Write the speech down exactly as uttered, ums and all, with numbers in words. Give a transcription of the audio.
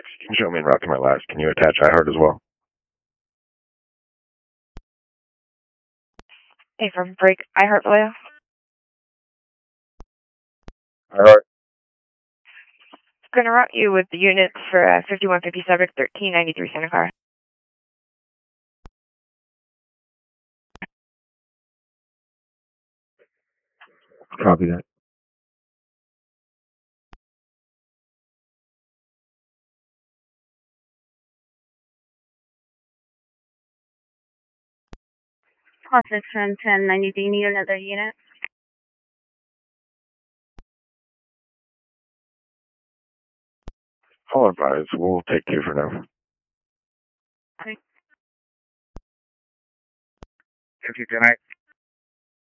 six. Can you show me en route to my last? Can you attach iHeart as well? Hey, from break iHeart Vallejo. iHeart. Going to route you with the units for uh, fifty-one fifty-seven, thirteen ninety-three Santa Clara. Copy that. six one ten ninety, do you need another unit? I'll advise. We'll take two for now. Okay. fifty tonight.